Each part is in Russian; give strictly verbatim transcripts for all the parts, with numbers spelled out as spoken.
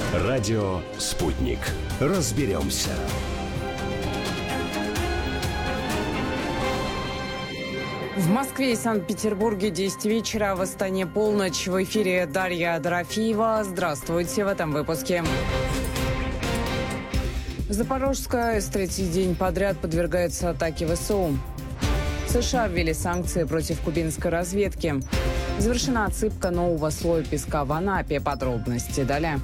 Радио «Спутник». Разберемся. В Москве и Санкт-Петербурге десять вечера, в Астане полночь. В эфире Дарья Дорофеева. Здравствуйте в этом выпуске. Запорожская АЭС третий день подряд подвергается атаке ВСУ. США ввели санкции против кубинской разведки. Завершена отсыпка нового слоя песка в Анапе. Подробности далее.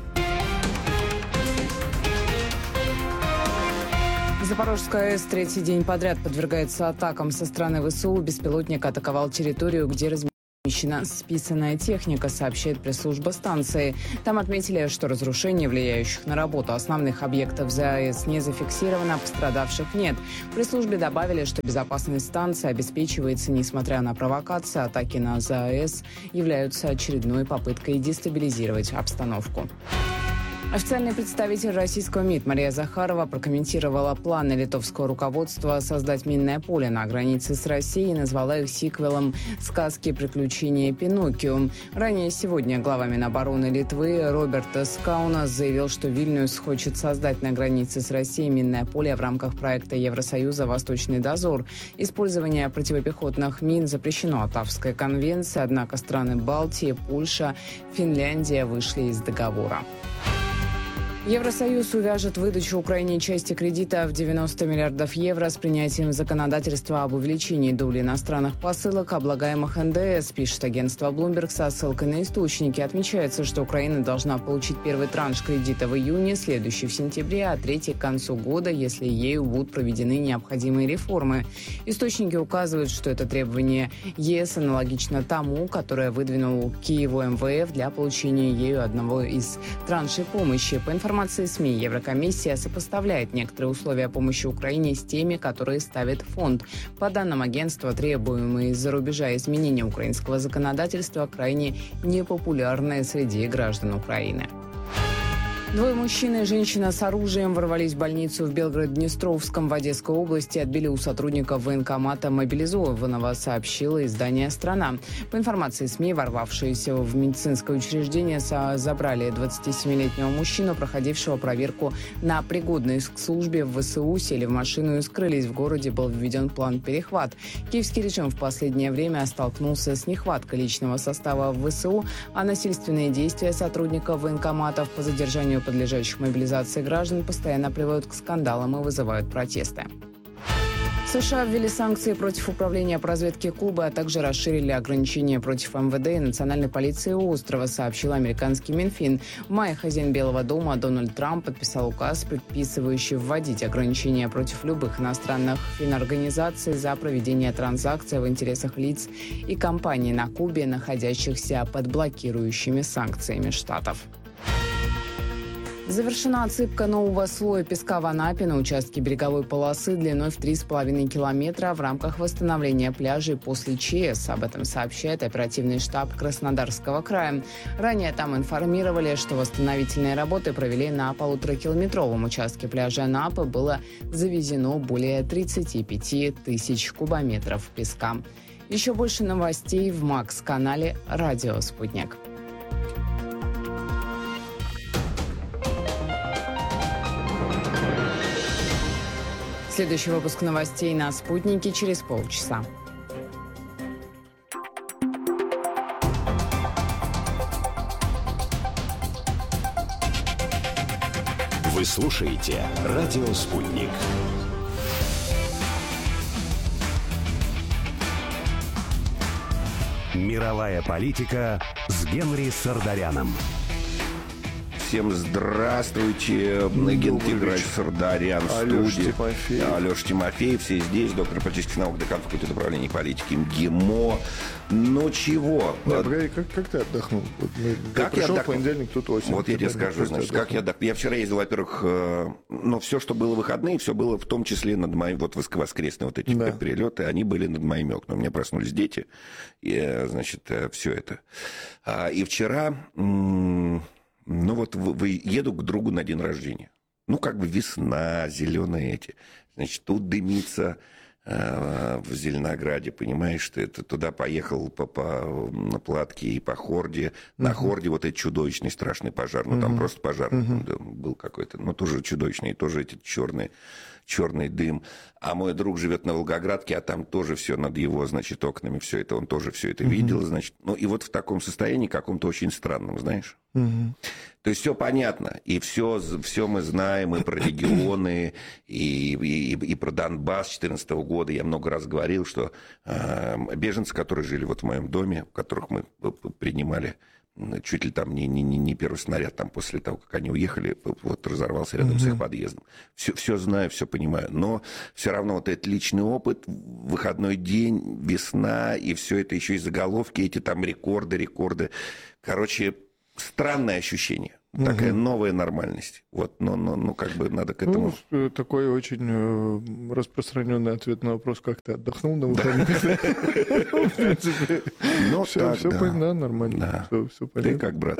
Запорожская АЭС третий день подряд подвергается атакам со стороны ВСУ. Беспилотник атаковал территорию, где размещена списанная техника, сообщает пресс-служба станции. Там отметили, что разрушений, влияющих на работу основных объектов ЗАЭС, не зафиксировано, пострадавших нет. В пресс-службе добавили, что безопасность станции обеспечивается, несмотря на провокации. Атаки на ЗАЭС являются очередной попыткой дестабилизировать обстановку. Официальный представитель российского МИД Мария Захарова прокомментировала планы литовского руководства создать минное поле на границе с Россией и назвала их сиквелом сказки «Приключения Пиноккио». Ранее сегодня глава Минобороны Литвы Робертас Каунас заявил, что Вильнюс хочет создать на границе с Россией минное поле в рамках проекта Евросоюза «Восточный дозор». Использование противопехотных мин запрещено Оттавской конвенцией, однако страны Балтии, Польша, Финляндия вышли из договора. Евросоюз увяжет выдачу Украине части кредита в девяносто миллиардов евро с принятием законодательства об увеличении доли иностранных посылок, облагаемых эн дэ эс, пишет агентство Bloomberg со ссылкой на источники. Отмечается, что Украина должна получить первый транш кредита в июне, следующий в сентябре, а третий к концу года, если ею будут проведены необходимые реформы. Источники указывают, что это требование ЕС аналогично тому, которое выдвинул Киеву эм вэ эф для получения ею одного из траншей помощи. По информации информации СМИ, Еврокомиссия сопоставляет некоторые условия помощи Украине с теми, которые ставит фонд. По данным агентства, требуемые из-за рубежа изменения украинского законодательства крайне непопулярны среди граждан Украины. Двое мужчин и женщина с оружием ворвались в больницу в Белгород-Днестровском в Одесской области и отбили у сотрудников военкомата мобилизованного, сообщило издание «Страна». По информации СМИ, ворвавшиеся в медицинское учреждение забрали двадцатисемилетнего мужчину, проходившего проверку на пригодность к службе в ВСУ, сели в машину и скрылись. В городе был введен план «Перехват». Киевский режим в последнее время столкнулся с нехваткой личного состава в ВСУ, а насильственные действия сотрудников военкоматов по задержанию подлежащих мобилизации граждан постоянно приводят к скандалам и вызывают протесты. США ввели санкции против управления по разведке Кубы, а также расширили ограничения против эм вэ дэ и национальной полиции острова, сообщил американский Минфин. В мае хозяин Белого дома Дональд Трамп подписал указ, предписывающий вводить ограничения против любых иностранных финорганизаций за проведение транзакций в интересах лиц и компаний на Кубе, находящихся под блокирующими санкциями штатов. Завершена отсыпка нового слоя песка в Анапе на участке береговой полосы длиной в три с половиной километра в рамках восстановления пляжей после ЧС. Об этом сообщает оперативный штаб Краснодарского края. Ранее там информировали, что восстановительные работы провели на полуторакилометровом участке пляжа Анапы. Было завезено более тридцати пяти тысяч кубометров песка. Еще больше новостей в Макс-канале «Радио Спутник». Следующий выпуск новостей на «Спутнике» через полчаса. Вы слушаете «Радио Спутник». Мировая политика с Генри Сардаряном. Всем здравствуйте. Гентиграч Сардарян в студии. Тимофеев. Алеша Тимофеев. Все здесь. Доктор политических наук, декан факультета управления политики МГИМО. Ну чего? Да, погоди, как, как ты отдохнул? Вот, мы, как я пришел я в понедельник, тут осень. Вот я тебе скажу, значит, как я отдохнул. Я вчера ездил, во-первых, э, ну, все, что было выходные, все было в том числе над моими, вот воскресные вот эти да. перелеты, они были над моими окнами. У меня проснулись дети, и, значит, все это. А, и вчера... М- Ну вот вы, вы еду к другу на день рождения. Ну, как бы весна, зеленые эти. Значит, тут дымится э, в Зеленограде, понимаешь, ты, ты туда поехал по, по, на Платке и по Хорде. Uh-huh. На Хорде вот этот чудовищный страшный пожар. Ну, uh-huh. там просто пожар uh-huh. был какой-то, но тоже чудовищный, и тоже эти черные... черный дым. А мой друг живет на Волгоградке, а там тоже все над его, значит, окнами, все это, он тоже все это mm-hmm. видел, значит. Ну, и вот в таком состоянии каком-то очень странном, знаешь. Mm-hmm. То есть все понятно, и все, все мы знаем, и про регионы, и, и, и про Донбасс две тысячи четырнадцатого года. Я много раз говорил, что э, беженцы, которые жили вот в моем доме, которых мы принимали, чуть ли там не, не, не первый снаряд, там после того, как они уехали, вот разорвался рядом mm-hmm. с их подъездом. Все, все знаю, все понимаю, но все равно вот этот личный опыт, выходной день, весна, и все это еще и заголовки, эти там рекорды, рекорды. Короче, странное ощущение. Такая угу. новая нормальность. Вот, но, но, но как бы надо к этому... Ну, такой очень э, распространенный ответ на вопрос, как ты отдохнул на выходных. В принципе, все понятно, нормально. Ты как, брат?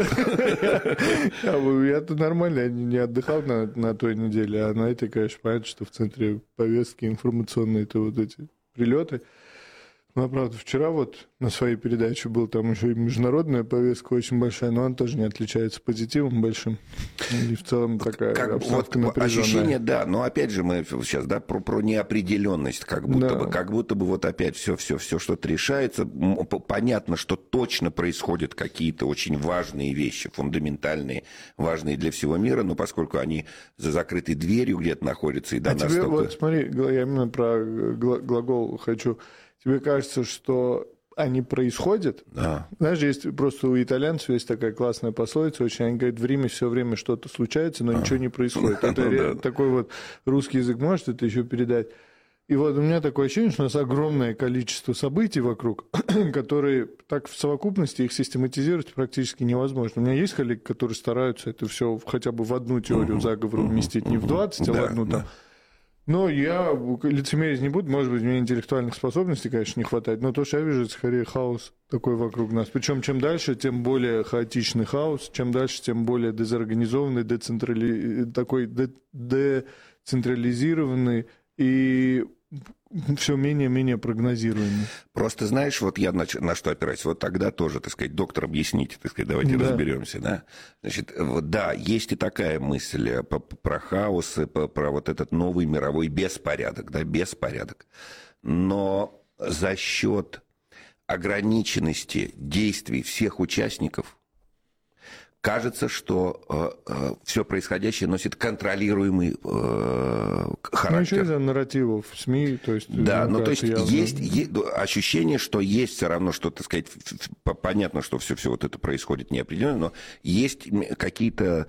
Я-то нормально, не отдыхал на той неделе, а на этой, конечно, понятно, что в центре повестки информационные-то вот эти прилеты. Ну, правда, вчера вот на своей передаче был там еще и международная повестка очень большая, но она тоже не отличается позитивом большим. И в целом такая как, обстановка вот, напряженная. Ощущение, да, но опять же мы сейчас, да, про, про неопределенность, как будто, да. бы, как будто бы вот опять все, все, все что-то решается. Понятно, что точно происходят какие-то очень важные вещи, фундаментальные, важные для всего мира, но поскольку они за закрытой дверью где-то находятся, и до а нас тебе, только... вот смотри, я именно про глагол хочу... Тебе кажется, что они происходят? Да. Знаешь, есть просто у итальянцев есть такая классная пословица, очень, они говорят, в Риме все время что-то случается, но а. ничего не происходит. Это ну, да. такой вот русский язык может это еще передать. И вот у меня такое ощущение, что у нас огромное количество событий вокруг, которые так в совокупности их систематизировать практически невозможно. У меня есть коллеги, которые стараются это все хотя бы в одну теорию заговора уместить, не в двадцать, а в одну там. Но я лицемерить не буду, может быть, мне интеллектуальных способностей, конечно, не хватает, но то, что я вижу, это скорее хаос такой вокруг нас. Причем чем дальше, тем более хаотичный хаос, чем дальше, тем более дезорганизованный, децентрали... такой децентрализированный и все менее-менее прогнозируемый. Просто знаешь, вот я на, на что опираюсь, вот тогда тоже, так сказать, доктор, объясните, так сказать, давайте да. разберемся, да. Значит, вот, да, есть и такая мысль по, про хаос, по, про вот этот новый мировой беспорядок, да, беспорядок. Но за счет ограниченности действий всех участников кажется, что э, э, все происходящее носит контролируемый э, характер. Ну, еще из-за нарративов СМИ, то есть... Да, ну, то есть явно... есть, есть ощущение, что есть все равно, что, так сказать, понятно, что все, все вот это происходит неопределенно, но есть какие-то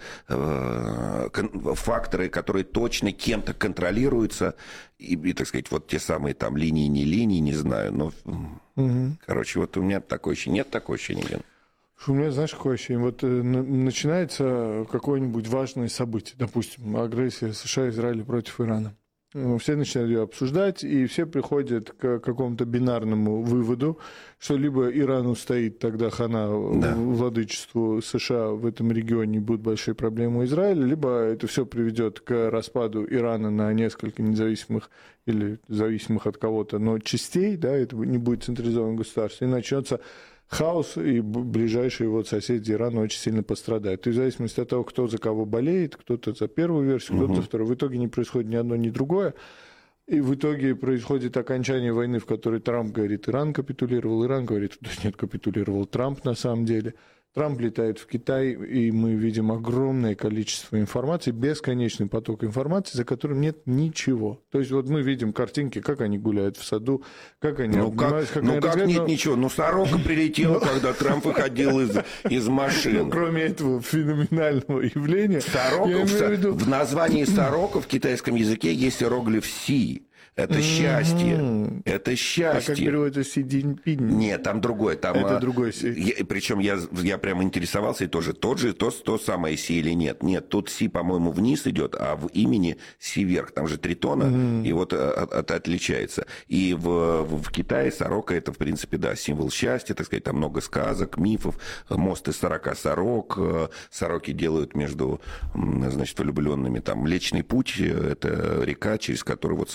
э, факторы, которые точно кем-то контролируются, и, и, так сказать, вот те самые там линии, не линии, не знаю, но, угу. короче, вот у меня такое ощущение, нет такого ощущения, У меня, знаешь, какое ощущение? Вот э, начинается какое-нибудь важное событие, допустим, агрессия США и Израиля против Ирана. Все начинают ее обсуждать, и все приходят к какому-то бинарному выводу, что либо Ирану стоит тогда хана да. владычеству США в этом регионе, будут большие проблемы у Израиля, либо это все приведет к распаду Ирана на несколько независимых или зависимых от кого-то, но частей, да, это не будет централизованное государство, и начнется хаос, и ближайшие вот соседи Ирана очень сильно пострадают. И в зависимости от того, кто за кого болеет, кто-то за первую версию, кто-то за вторую, в итоге не происходит ни одно, ни другое. И в итоге происходит окончание войны, в которой Трамп говорит, Иран капитулировал, Иран говорит, да нет, капитулировал Трамп на самом деле. Трамп летает в Китай, и мы видим огромное количество информации, бесконечный поток информации, за которым нет ничего. То есть вот мы видим картинки, как они гуляют в саду, как они ну обнимаются, как, как, ну, как нет но... ничего, ну сорока прилетела, когда Трамп выходил из, из машины. Ну, кроме этого феноменального явления. Сорока, в названии сорока в китайском языке есть иероглиф «си». Это счастье. Mm-hmm. Это счастье. А как переводится Си Цзиньпин? Нет, там другое. Там, это другой Си. Я, причем я, я прям интересовался, и тоже тот же, то, то самое Си или нет. Нет, тут Си, по-моему, вниз идет, а в имени Си вверх. Там же три тона, mm-hmm. и вот от, от, отличается. И в, в, в Китае сорока это, в принципе, да, символ счастья, так сказать, там много сказок, мифов, мост из сорока сорок, сороки делают между, значит, влюбленными, там, Млечный путь, это река, через которую вот сороки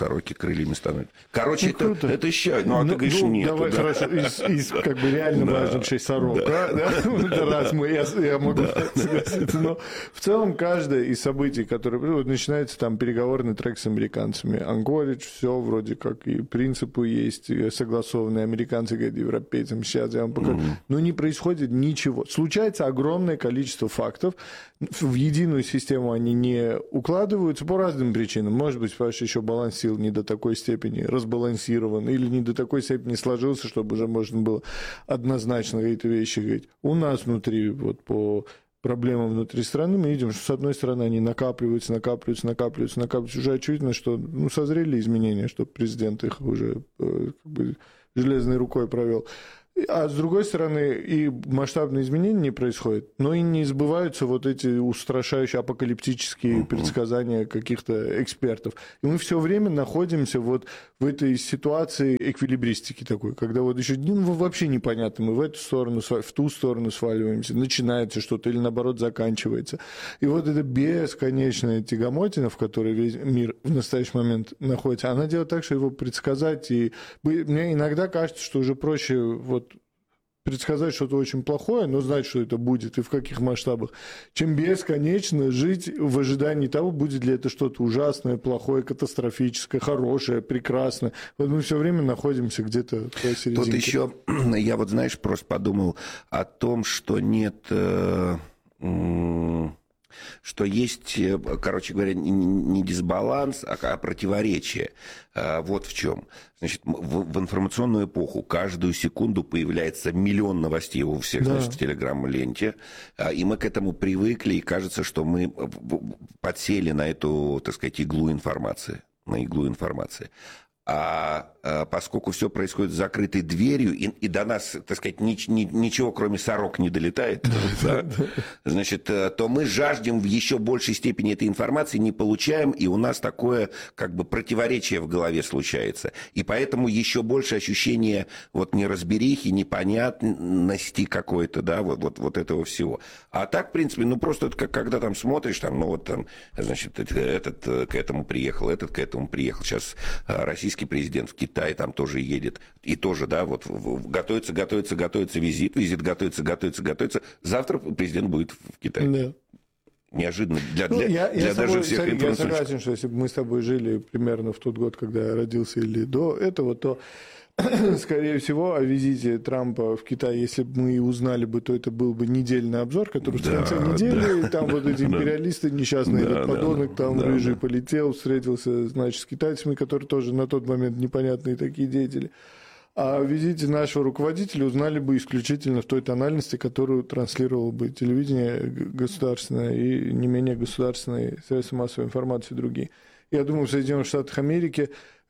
крыльями становится. Короче, ну, это, это еще, ну, а ну, ты говоришь, ну, нет. Давай, да. хорошо, из, из как бы реально да. важных шесть сорок, да. Да? Да? Раз мы, я, я могу да. согласиться, но в целом каждое из событий, которые вот, начинается там переговорный трек с американцами, Анкоридж, все вроде как и принципы есть согласованные, американцы говорят европейцам, сейчас я вам покажу, mm-hmm. но не происходит ничего. Случается огромное количество фактов, в единую систему они не укладываются по разным причинам. Может быть, ваш еще баланс сил не до такой степени разбалансирован или не до такой степени сложился, чтобы уже можно было однозначно какие-то вещи говорить. У нас внутри, вот по проблемам внутри страны, мы видим, что с одной стороны они накапливаются, накапливаются, накапливаются, накапливаются. Уже очевидно, что ну, созрели изменения, что президент их уже как бы железной рукой провел. А с другой стороны, и масштабные изменения не происходят, но и не сбываются вот эти устрашающие апокалиптические uh-huh. предсказания каких-то экспертов. И мы все время находимся вот в этой ситуации эквилибристики такой, когда вот еще ну, вообще непонятно, мы в эту сторону, в ту сторону сваливаемся, начинается что-то или наоборот заканчивается. И вот эта бесконечная тягомотина, в которой весь мир в настоящий момент находится, она делает так, что его предсказать, и мне иногда кажется, что уже проще вот предсказать что-то очень плохое, но знать, что это будет и в каких масштабах, чем бесконечно жить в ожидании того, будет ли это что-то ужасное, плохое, катастрофическое, хорошее, прекрасное. Вот мы все время находимся где-то посерединке. Тут еще, я вот, знаешь, просто подумал о том, что нет... Э, э, что есть, короче говоря, не дисбаланс, а противоречие. Вот в чем. Значит, в информационную эпоху каждую секунду появляется миллион новостей у всех, да. значит, в телеграм-ленте, и мы к этому привыкли, и кажется, что мы подсели на эту, так сказать, иглу информации, на иглу информации. А, а поскольку все происходит с закрытой дверью, и, и до нас, так сказать, ни, ни, ничего, кроме сорок, не долетает, да, значит, то мы жаждем в еще большей степени этой информации, не получаем, и у нас такое как бы противоречие в голове случается. И поэтому еще больше ощущение вот неразберихи, непонятности какой-то, да, вот, вот, вот этого всего. А так, в принципе, ну просто это как когда там смотришь, там, ну вот там, значит, этот к этому приехал, этот к этому приехал. Сейчас российский президент в Китай там тоже едет. И тоже, да, вот готовится, готовится, готовится визит, визит готовится, готовится, готовится. Завтра президент будет в Китае. Да. Неожиданно для, ну, для, я, для я даже собой, всех информационщиков. Я согласен, что если бы мы с тобой жили примерно в тот год, когда я родился, или до этого, то, скорее всего, о визите Трампа в Китай, если бы мы узнали бы, то это был бы недельный обзор, который да, в конце недели, да, там вот эти империалисты несчастные, да, этот подонок да, там да, рыжий да. полетел, встретился, значит, с китайцами, которые тоже на тот момент непонятные такие деятели. А о визите нашего руководителя узнали бы исключительно в той тональности, которую транслировало бы телевидение государственное и не менее государственные средства массовой информации другие. Я думаю, в Соединенных Штатах Америки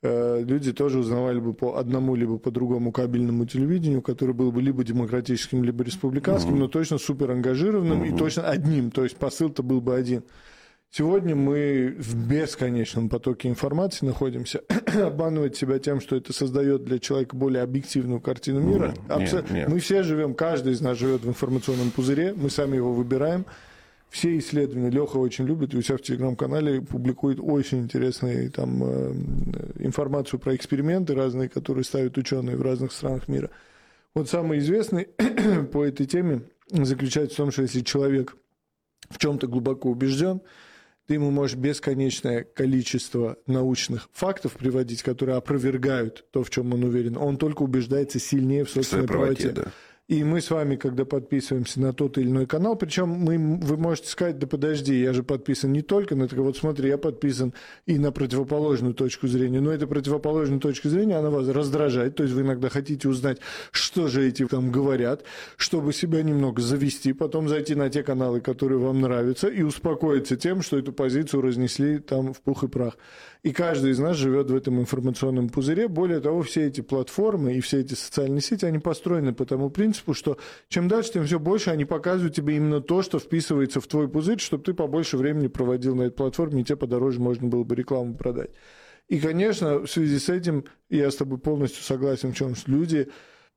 люди тоже узнавали бы по одному либо по другому кабельному телевидению, которое было бы либо демократическим, либо республиканским, mm-hmm. но точно суперангажированным mm-hmm. и точно одним, то есть посыл-то был бы один. Сегодня мы в бесконечном потоке информации находимся. Обманывать себя тем, что это создает для человека более объективную картину мира. Нет, Абсо... нет. Мы все живем, каждый из нас живет в информационном пузыре, мы сами его выбираем. Все исследования Леха очень любит, и у себя в телеграм-канале публикует очень интересную там, информацию про эксперименты разные, которые ставят ученые в разных странах мира. Вот самый известный по этой теме заключается в том, что если человек в чем-то глубоко убежден, ты ему можешь бесконечное количество научных фактов приводить, которые опровергают то, в чем он уверен. Он только убеждается сильнее в собственной правоте. Да. И мы с вами, когда подписываемся на тот или иной канал, причем мы, вы можете сказать, да подожди, я же подписан не только на это, вот смотри, я подписан и на противоположную точку зрения, но эта противоположная точка зрения, она вас раздражает, то есть вы иногда хотите узнать, что же эти там говорят, чтобы себя немного завести, потом зайти на те каналы, которые вам нравятся, и успокоиться тем, что эту позицию разнесли там в пух и прах. И каждый из нас живет в этом информационном пузыре. Более того, все эти платформы и все эти социальные сети, они построены по тому принципу, что чем дальше, тем все больше они показывают тебе именно то, что вписывается в твой пузырь, чтобы ты побольше времени проводил на этой платформе, и тебе подороже можно было бы рекламу продать. И, конечно, в связи с этим я с тобой полностью согласен в чем, что люди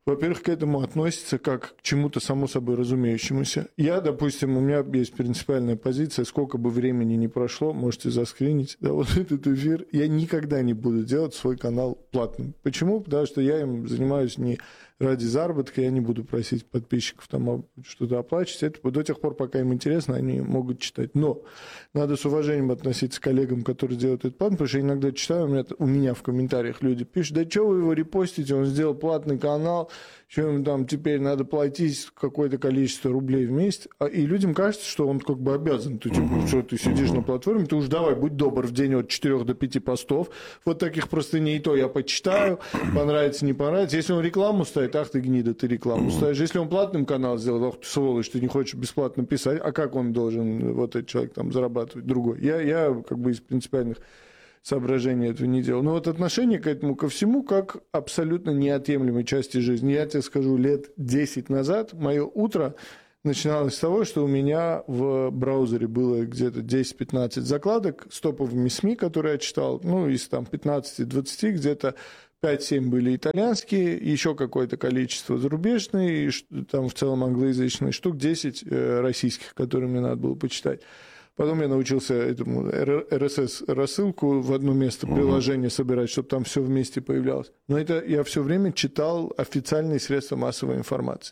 во-первых, к этому относится как к чему-то само собой разумеющемуся. Я, допустим, у меня есть принципиальная позиция, сколько бы времени ни прошло, можете заскринить, да, вот этот эфир, я никогда не буду делать свой канал платным. Почему? Потому что я им занимаюсь не ради заработка, я не буду просить подписчиков там что-то оплачивать. Это до тех пор, пока им интересно, они могут читать. Но надо с уважением относиться к коллегам, которые делают этот план, потому что я иногда читаю, у меня, у меня в комментариях люди пишут, да что вы его репостите, он сделал платный канал, что ему там теперь надо платить какое-то количество рублей в месяц. И людям кажется, что он как бы обязан. Ты, типа, что ты сидишь на платформе, ты уж давай, будь добр, в день от четырёх до пяти постов. Вот таких простыней то я почитаю, понравится, не понравится. Если он рекламу ставит, ах ты гнида, ты рекламу ставишь. Если он платным канал сделал, ах ты сволочь, ты не хочешь бесплатно писать, а как он должен, вот этот человек, там, зарабатывать другой? Я, я как бы из принципиальных соображений этого не делал. Но вот отношение к этому, ко всему, как абсолютно неотъемлемой части жизни. Я тебе скажу, лет десять назад мое утро начиналось с того, что у меня в браузере было где-то десять-пятнадцать закладок с топовыми СМИ, которые я читал. Ну, из там пятнадцати-двадцати где-то пять-семь были итальянские, еще какое-то количество зарубежные, и там в целом англоязычные, штук десять российских, которые мне надо было почитать. Потом я научился этому эр эс эс-рассылку в одно место приложение собирать, чтобы там все вместе появлялось. Но это я все время читал официальные средства массовой информации.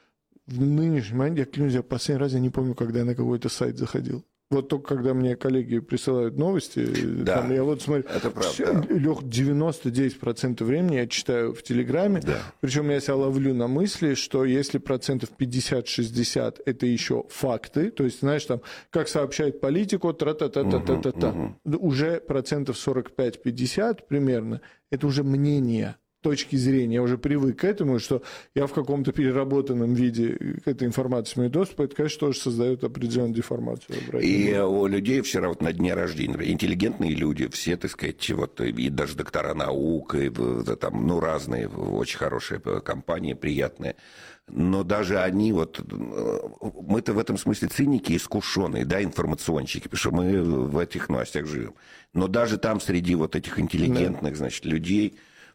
В нынешнем моменте, я клянусь, я последний раз я не помню, когда я на какой-то сайт заходил. Вот только когда мне коллеги присылают новости, да, там, я вот смотрю, это правда. Лёх, девяносто девять процентов времени я читаю в Телеграме, да. Причем я себя ловлю на мысли, что если процентов пятьдесят-шестьдесят это еще факты, то есть, знаешь, там, как сообщает политику, тра-та-та-та-та-та-та, угу, угу. Уже процентов сорок пять-пятьдесят примерно, это уже мнение. Точки зрения, я уже привык к этому, что я в каком-то переработанном виде к этой информации имею доступ, это, конечно, тоже создает определенную деформацию. И у людей вчера вот на дне рождения, интеллигентные люди, все, так сказать, вот, и даже доктора наук, и там, ну, разные, очень хорошие компании, приятные. Но даже они, вот, мы-то в этом смысле циники искушенные, да, информационщики, потому что мы в этих новостях живем. Но даже там среди вот этих интеллигентных, да, значит, людей...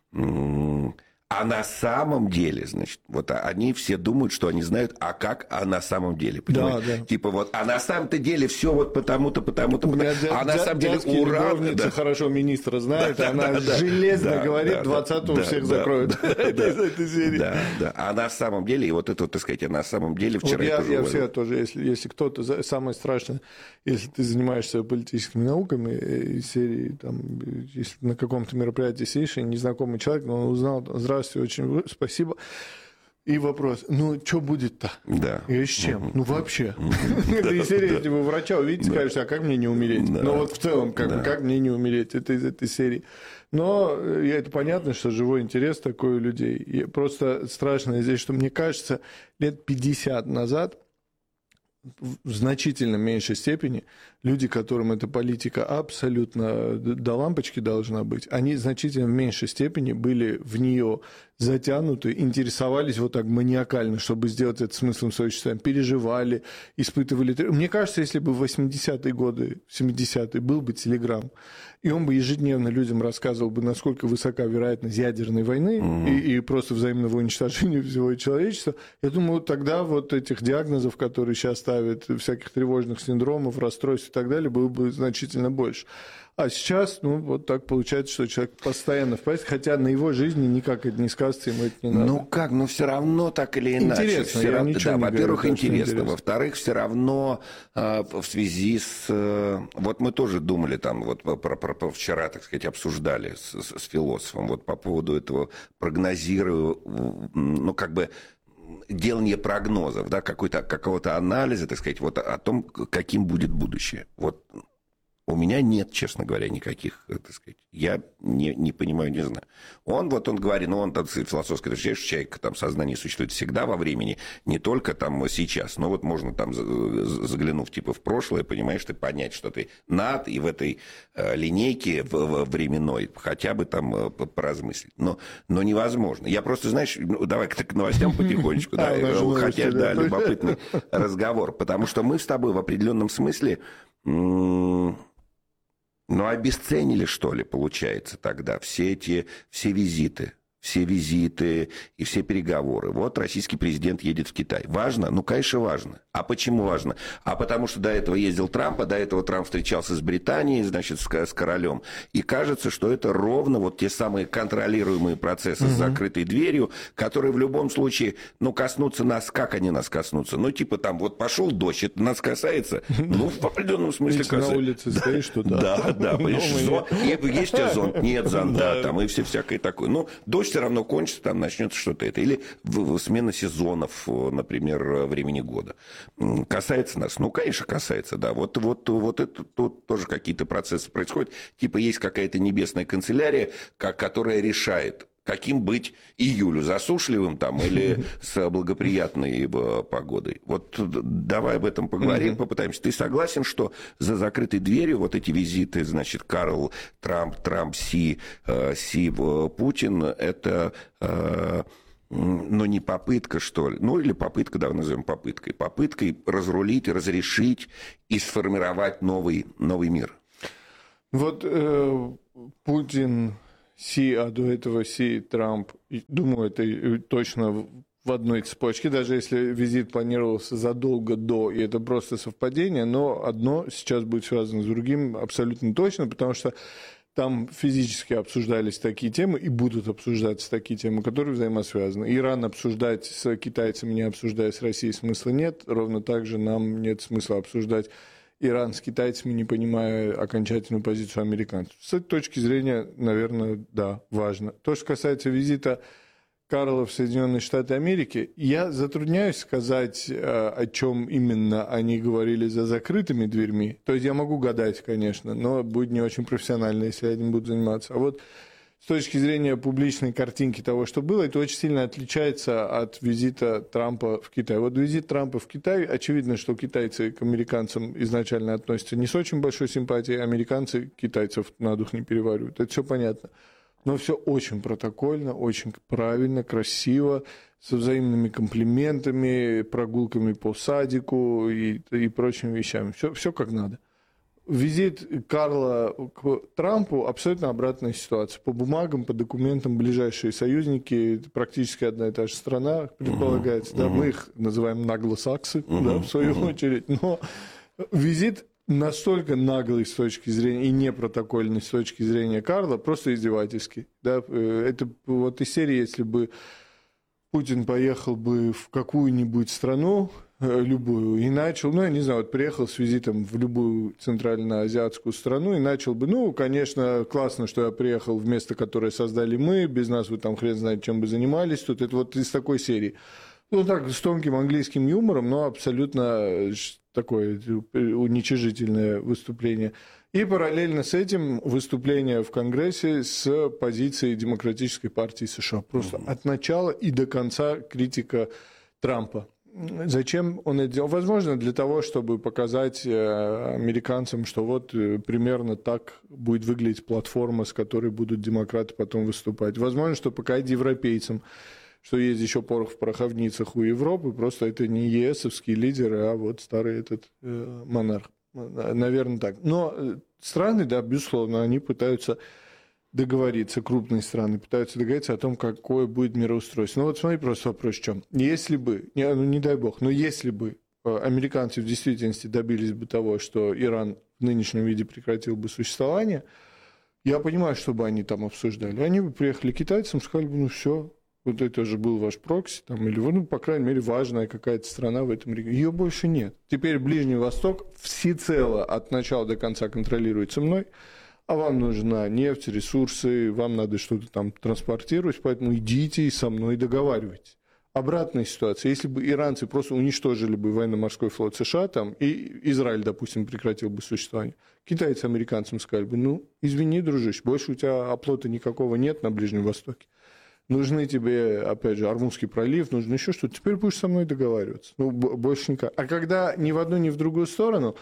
А на самом деле, значит, вот они все думают, что они знают, а как, а на самом деле, понимаете? Да, да. Типа вот, а на самом-то деле все вот потому-то, потому-то, потому а на самом деле ура. Да. Хорошо министра знает, да, она да, железно да, говорит, да, двадцатого да, всех да, закроют да, да, из этой серии. Да, да. А на самом деле, и вот это, вот, так сказать, а на самом деле вчера... Вот я, я всегда тоже, если, если кто-то, самое страшное, если ты занимаешься политическими науками, из серии, там, если на каком-то мероприятии сидишь, и незнакомый человек, но он узнал, здравствуйте, очень спасибо. И вопрос, ну, что будет-то? Да. И с чем? Ну, вообще. Это из серии, типа, врача увидите, скажете, а как мне не умереть? Ну, вот в целом, как мне не умереть? Это из этой серии. Но это понятно, что живой интерес такой у людей. И просто страшно здесь, что мне кажется, лет пятьдесят назад в значительно меньшей степени люди, которым эта политика абсолютно до лампочки должна быть, они значительно в меньшей степени были в нее затянуты, интересовались вот так маниакально, чтобы сделать это смыслом своего существования, переживали, испытывали... Мне кажется, если бы в восьмидесятые годы, семидесятые был бы Телеграм, и он бы ежедневно людям рассказывал бы, насколько высока вероятность ядерной войны mm-hmm. и, и просто взаимного уничтожения всего человечества, я думаю, тогда вот этих диагнозов, которые сейчас ставят, всяких тревожных синдромов, расстройств и так далее, было бы значительно больше. А сейчас, ну, вот так получается, что человек постоянно в поездке, хотя на его жизни никак это не сказывается, ему это не надо. Ну как, ну все равно так или иначе. Интересно, я равно, ничего да, не во-первых, говорю, интересно. интересно. Во-вторых, все равно э, в связи с... Э, вот мы тоже думали там, вот про, про, про вчера, так сказать, обсуждали с, с, с философом, вот по поводу этого прогнозирую, ну как бы... делание прогнозов, да, какой-то, какого-то анализа, так сказать, вот о том, каким будет будущее. Вот у меня нет, честно говоря, никаких, так сказать, я не, не понимаю, не знаю. Он, вот он говорит, ну, он, так сказать, философски отвечает, что человек, там, сознание существует всегда во времени, не только там сейчас, но вот можно там, заглянув, типа, в прошлое, понимаешь, ты понять, что ты над, и в этой э, линейке в, в временной хотя бы там э, поразмыслить. Но, но невозможно. Я просто, знаешь, ну, давай к новостям потихонечку, да, хотя, да, любопытный разговор, потому что мы с тобой в определенном смысле... Ну, обесценили, что ли, получается, тогда все эти, все визиты. все визиты и все переговоры. Вот российский президент едет в Китай. Важно? Ну, конечно, важно. А почему важно? А потому что до этого ездил Трамп, а до этого Трамп встречался с Британией, значит, с, с королем. И кажется, что это ровно вот те самые контролируемые процессы угу. с закрытой дверью, которые в любом случае, ну, коснутся нас. Как они нас коснутся? Ну, типа там, вот пошел дождь, это нас касается? Ну, в определенном смысле касается. На улице стоишь, что да. Да, да, понимаешь, есть у тебя зонт, нет зонта, там, и все всякое такое. Ну, дождь все равно кончится, там начнется что-то это. Или в, в смена сезонов, например, времени года. Касается нас? Ну, конечно, касается, да. Вот, вот, вот это тут тоже какие-то процессы происходят. Типа есть какая-то небесная канцелярия, которая решает, каким быть июлю, засушливым там или с благоприятной погодой. Вот давай об этом поговорим, mm-hmm. попытаемся. Ты согласен, что за закрытой дверью вот эти визиты, значит, Карл, Трамп, Трамп, Си, Си, Путин, это, ну, не попытка, что ли, ну, или попытка, давай назовем попыткой, попыткой разрулить, разрешить и сформировать новый, новый мир? Вот э, Путин... Си, а до этого Си, Трамп, думаю, это точно в одной цепочке, даже если визит планировался задолго до, и это просто совпадение, но одно сейчас будет связано с другим абсолютно точно, потому что там физически обсуждались такие темы и будут обсуждаться такие темы, которые взаимосвязаны. Иран обсуждать с китайцами, не обсуждая с Россией, смысла нет, ровно так же нам нет смысла обсуждать Иран с китайцами, не понимая окончательную позицию американцев. С этой точки зрения, наверное, да, важно. То, что касается визита Карла в Соединенные Штаты Америки, я затрудняюсь сказать, о чем именно они говорили за закрытыми дверьми. То есть я могу гадать, конечно, но будет не очень профессионально, если я этим буду заниматься. А вот с точки зрения публичной картинки того, что было, это очень сильно отличается от визита Трампа в Китай. Вот визит Трампа в Китай, очевидно, что китайцы к американцам изначально относятся не с очень большой симпатией, американцы китайцев на дух не переваривают. Это все понятно. Но все очень протокольно, очень правильно, красиво, со взаимными комплиментами, прогулками по садику и, и прочими вещами. Все, все как надо. Визит Карла к Трампу абсолютно обратная ситуация. По бумагам, по документам ближайшие союзники, это практически одна и та же страна, предполагается. Uh-huh. Да, мы их называем наглосаксы, uh-huh. да, в свою uh-huh. очередь. Но визит настолько наглый с точки зрения и непротокольный с точки зрения Карла, просто издевательский. Да. Это вот из серии, если бы Путин поехал бы в какую-нибудь страну, любую, и начал, ну, я не знаю, вот приехал с визитом в любую центральноазиатскую страну и начал бы, ну, конечно, классно, что я приехал в место, которое создали мы, без нас вы там хрен знает, чем бы занимались тут, это вот из такой серии. Ну, так, с тонким английским юмором, но абсолютно такое уничижительное выступление. И параллельно с этим выступление в Конгрессе с позиции Демократической партии США. Просто mm-hmm. от начала и до конца критика Трампа. Зачем он это делал? Возможно, для того, чтобы показать американцам, что вот примерно так будет выглядеть платформа, с которой будут демократы потом выступать. Возможно, что показать европейцам, что есть еще порох в пороховницах у Европы, просто это не ЕСовские лидеры, а вот старый этот э, монарх. Наверное, так. Но страны, да, безусловно, они пытаются договориться, крупные страны пытаются договориться о том, какое будет мироустройство. Ну вот смотри, просто вопрос в чем. Если бы, не, ну не дай бог, но если бы американцы в действительности добились бы того, что Иран в нынешнем виде прекратил бы существование, я понимаю, что бы они там обсуждали. Они бы приехали к китайцам, сказали бы, ну все, вот это же был ваш прокси, там, или, ну, по крайней мере, важная какая-то страна в этом регионе. Ее больше нет. Теперь Ближний Восток всецело от начала до конца контролируется мной, а вам нужна нефть, ресурсы, вам надо что-то там транспортировать, поэтому идите и со мной договаривайтесь. Обратная ситуация. Если бы иранцы просто уничтожили бы военно-морской флот США, там, и Израиль, допустим, прекратил бы существование, китайцы американцам сказали бы, ну, извини, дружище, больше у тебя оплота никакого нет на Ближнем Востоке. Нужны тебе, опять же, Ормузский пролив, нужно еще что-то. Теперь будешь со мной договариваться. Ну, больше никак. А когда ни в одну, ни в другую сторону,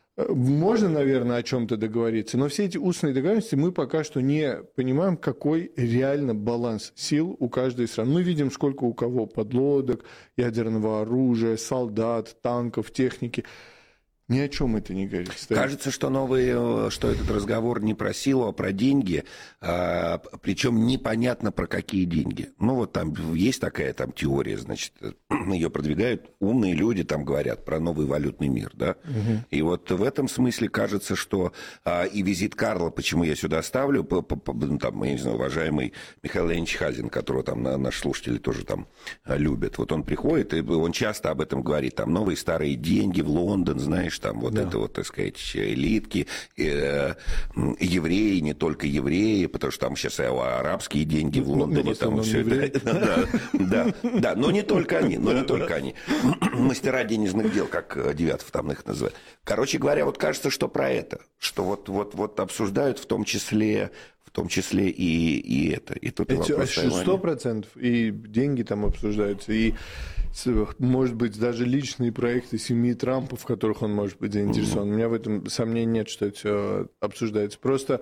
можно, наверное, о чем-то договориться, но все эти устные договоренности мы пока что не понимаем, какой реально баланс сил у каждой страны. Мы видим, сколько у кого подлодок, ядерного оружия, солдат, танков, техники. Ни о чем это не говорит. Стоит. Кажется, что новый, что этот разговор не про силу, а про деньги, а, причем непонятно про какие деньги. Ну вот там есть такая там теория, значит, ее продвигают умные люди, там говорят про новый валютный мир, да. Угу. И вот в этом смысле кажется, что а, и визит Карла, почему я сюда ставлю, по, по, по, там, я не знаю, уважаемый Михаил Леонидович Хазин, которого там наши слушатели тоже там любят, вот он приходит, и он часто об этом говорит, там новые старые деньги в Лондон, знаешь, там вот да. это вот, так сказать, элитки, э, евреи, не только евреи, потому что там сейчас и арабские деньги в Лондоне, ну, там все это. Да, да, да, но не только они, но не только они. Мастера денежных дел, как Девятов там их называют. Короче говоря, вот кажется, что про это, что вот, вот, вот обсуждают в том числе... в том числе и, и это. И тут сто процентов. И деньги там обсуждаются, и, может быть, даже личные проекты семьи Трампа, в которых он может быть заинтересован. Mm-hmm. У меня в этом сомнений нет, что это все обсуждается. Просто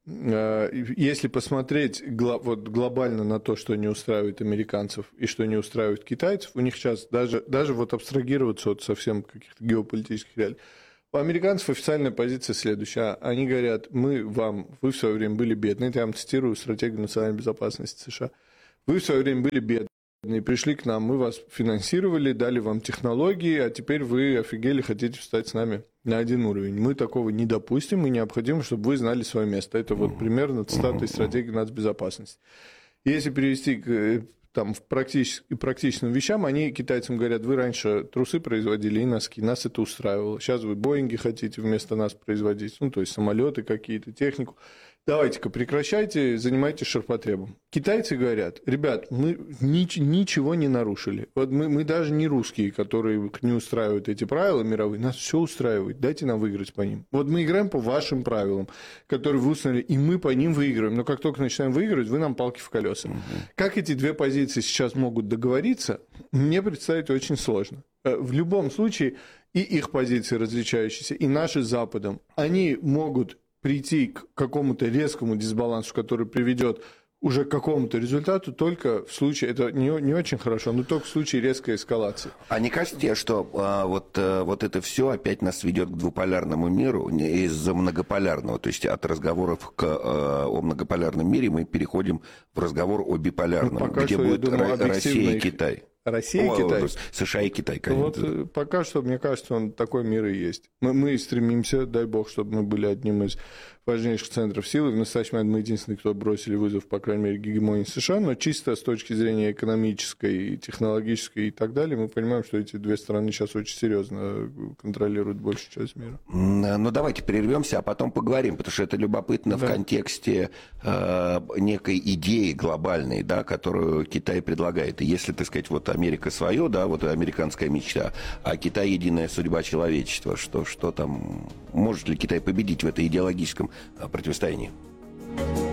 если посмотреть вот, глобально на то, что не устраивает американцев и что не устраивает китайцев, у них сейчас даже, даже вот абстрагироваться от совсем каких-то геополитических реалий, у американцев официальная позиция следующая. Они говорят, мы вам, вы в свое время были бедны, это я вам цитирую стратегию национальной безопасности США, вы в свое время были бедны, пришли к нам, мы вас финансировали, дали вам технологии, а теперь вы офигели, хотите встать с нами на один уровень. Мы такого не допустим, и необходимо, чтобы вы знали свое место. Это вот примерно цитата из стратегии нацбезопасности. Если перевести к... там, в практич... практичным вещам, они китайцам говорят, вы раньше трусы производили и носки, нас это устраивало. Сейчас вы Боинги хотите вместо нас производить, ну, то есть самолеты какие-то, технику. Давайте-ка прекращайте, занимайтесь ширпотребом. Китайцы говорят, ребят, мы ни... ничего не нарушили. Вот мы, мы даже не русские, которые не устраивают эти правила мировые, нас все устраивает, дайте нам выиграть по ним. Вот мы играем по вашим правилам, которые вы установили, и мы по ним выигрываем. Но как только начинаем выигрывать, вы нам палки в колеса. Угу. Как эти две позиции сейчас могут договориться, мне представить очень сложно. В любом случае, и их позиции различающиеся, и наши с Западом, они могут прийти к какому-то резкому дисбалансу, который приведет уже к какому-то результату, только в случае, это не, не очень хорошо, но только в случае резкой эскалации. А не кажется тебе, что а, вот, а, вот это все опять нас ведет к двуполярному миру из-за многополярного, то есть от разговоров к, а, о многополярном мире мы переходим в разговор о биполярном, ну, где будет думаю, Россия и Китай. Россия и Китай. США и Китай, конечно. Вот пока что, мне кажется, он такой мир и есть. Мы, мы стремимся, дай бог, чтобы мы были одним из важнейших центров силы. В настоящий момент мы единственные, кто бросили вызов, по крайней мере, гегемонии США, но чисто с точки зрения экономической, технологической и так далее, мы понимаем, что эти две страны сейчас очень серьезно контролируют большую часть мира. Ну, давайте прервемся, а потом поговорим, потому что это любопытно да. в контексте э, некой идеи глобальной, да, которую Китай предлагает. И если, так сказать, вот Америка свое, да, вот американская мечта, а Китай единая судьба человечества, что, что там, может ли Китай победить в этой идеологическом противостоянии?